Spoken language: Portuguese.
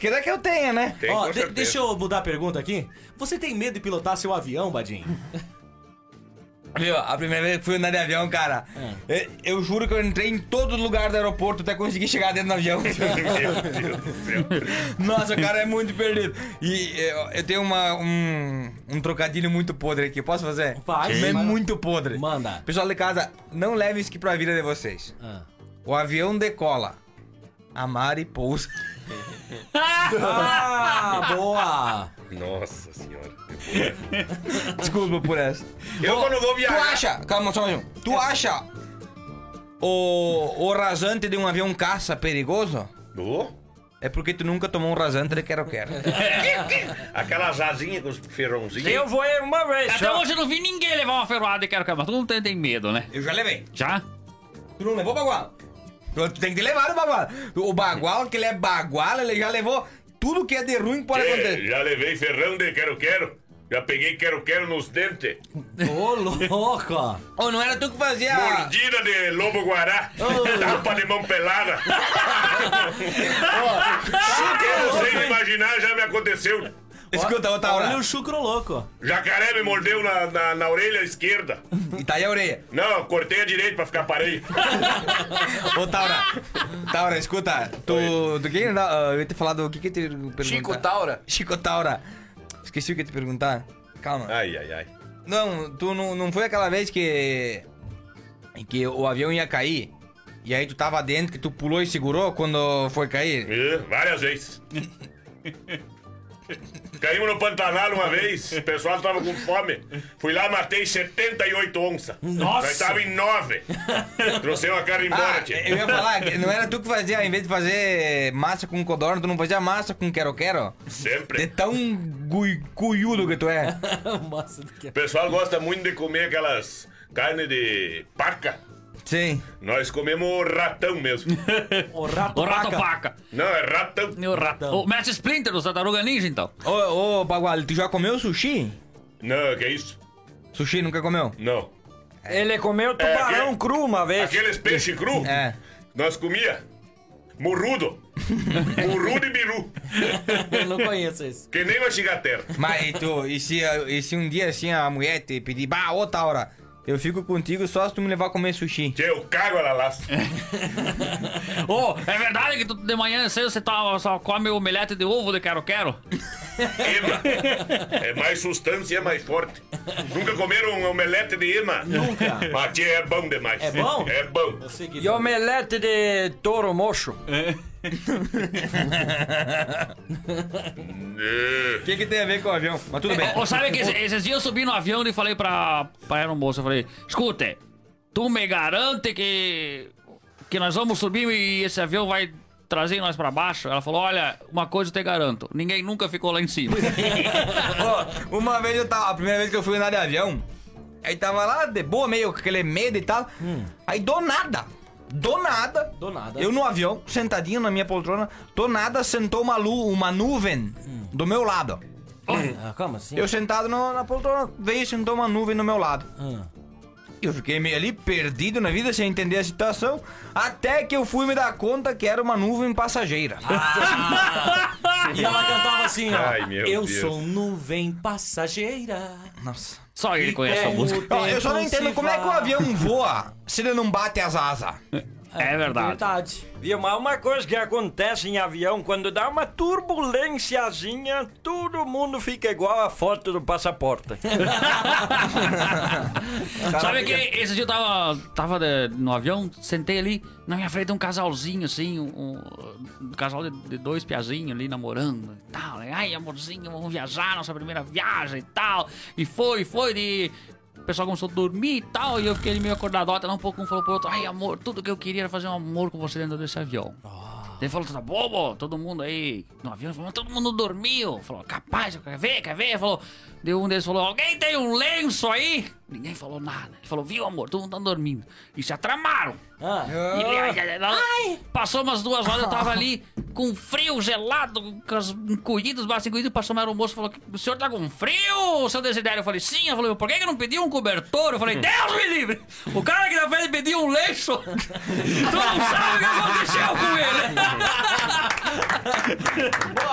queira que eu tenha, né? Tem, Ó, com certeza. deixa eu mudar a pergunta aqui. Você tem medo de pilotar seu avião, Badinho? Viu? A primeira vez que fui andar de avião, cara, eu juro que eu entrei em todo lugar do aeroporto até conseguir chegar dentro do avião. Meu Deus do céu. Nossa, o cara é muito perdido. E eu tenho um trocadilho muito podre aqui. Posso fazer? Faz. É Manda. muito podre. Manda. Pessoal de casa, não leve isso aqui pra vida de vocês. O avião decola. A Mari pousa. Ah, boa! Nossa senhora. Desculpa por essa. Eu quando vou Tu viajar... acha, calma só um minuto. Tu acha o rasante de um avião caça perigoso? Oh, É porque tu nunca tomou um rasante de quero-quero. aquelas asinhas com os ferrãozinhos. Eu vou uma vez Até só. hoje eu não vi ninguém levar uma ferroada de quero-quero, mas todo mundo tem medo, né? Eu já levei. Já? Tu não levou o bagual? Tu tem que levar o bagual. O bagual, que ele é bagual, ele já levou tudo que é de ruim que pode acontecer. Já levei ferrão de quero-quero. Já peguei quero-quero nos dentes. Ô, louco! Ou não era tu que fazia... Mordida de lobo-guará. Tapa de mão pelada. Eu não sei imaginar, já me aconteceu. Escuta, ô Olha Taura. o chucro louco. Jacaré me mordeu na orelha esquerda. E tá aí a orelha. Não, cortei a direita pra ficar pareio. Ô Taura. Taura, escuta. Tu quem eu ia te falar do que te perguntar? Chico Taura. Chico Taura. Esqueci o que ia te perguntar. Calma. Ai, ai, ai. Não, tu não foi aquela vez que o avião ia cair? E aí tu tava dentro, que tu pulou e segurou quando foi cair? Várias vezes. Caímos no Pantanal uma vez, o pessoal tava com fome. Fui lá, matei 78 onças. Nossa! Nós tava em 9. Trouxe uma cara embora, tia. Eu ia falar, que não era tu que fazia, em vez de fazer massa com codorna, tu não fazia massa com quero-quero? De Sempre. tão cuiudo que tu é. Nossa, do que... O pessoal gosta muito de comer aquelas carne de paca. Sim. Nós comemos ratão mesmo. O rato, O rato paca. paca. Não, é ratão. O rato. O Mestre Splinter do Tartaruga Ninja, então. Ô, Bagual, tu já comeu sushi? Não, que isso? Sushi nunca comeu? Não. Ele comeu tubarão aquele- cru uma vez. Aqueles peixe cru, É. nós comia. Murrudo. Murrudo e biru. Eu não conheço isso. Que nem uma chigaterra. Mas e se um dia assim a mulher te pedir, bah, ô Taura, eu fico contigo só se tu me levar a comer sushi. Tia, eu cago ela lá. Ô, é verdade que tu, de manhã cedo você só come omelete de ovo de quero-quero? Ema. É mais substância e é mais forte. Nunca comeram um omelete de ema? Nunca. Mas tia, é bom demais. É bom? É bom. Eu sei que... E omelete de touro mocho. O que tem a ver com o avião? Mas tudo bem. Ô, sabe que esses dias eu subi no avião e falei pra aeromoça, eu falei, escute, tu me garante que nós vamos subir e esse avião vai trazer nós pra baixo? Ela falou, olha, uma coisa eu te garanto, ninguém nunca ficou lá em cima. Ó, uma vez a primeira vez que eu fui andar de avião, aí tava lá de boa, meio com aquele medo e tal. Aí do nada, eu no avião, sentadinho na minha poltrona, do nada sentou uma nuvem do meu lado. Ah, como assim? Eu sentado na poltrona, veio e sentou uma nuvem no meu lado. Eu fiquei meio ali perdido na vida, sem entender a situação, até que eu fui me dar conta que era uma nuvem passageira. E ela cantava assim, ó. Ai, meu Eu Deus. sou nuvem passageira. Nossa. Só ele conhece a música. Ó, eu só não tempo entendo se como é que o vai. avião voa se ele não bate as asas. É verdade. Verdade. Viu, mas uma coisa que acontece em avião, quando dá uma turbulênciazinha, todo mundo fica igual a foto do passaporte. Sabe que esse dia eu tava no avião, sentei ali, na minha frente um casalzinho, assim, um casal de dois piazinhos ali namorando e tal, né? Ai, amorzinho, vamos viajar, nossa primeira viagem e tal. E foi, o pessoal começou a dormir e tal, e eu fiquei ali meio acordadota, um pouco um falou pro outro, ai amor, tudo que eu queria era fazer um amor com você dentro desse avião. Ele falou, tá bobo, todo mundo aí no avião, falou, todo mundo dormiu. Falou, capaz, quer ver? Ele falou, um deles falou, alguém tem um lenço aí? Ninguém falou nada. Ele falou, viu amor, todo mundo tá dormindo. E se atramaram. E passou umas 2 horas, eu tava ali com frio, gelado, com os encolhidos, braços encolhidos, passou mais um moço e falou, o senhor tá com frio, seu Desidério? Eu falei, sim. Eu falei, por que não pediu um cobertor? Eu falei, Deus me livre! O cara que na frente pediu um lenço, tu não sabe o que aconteceu com ele!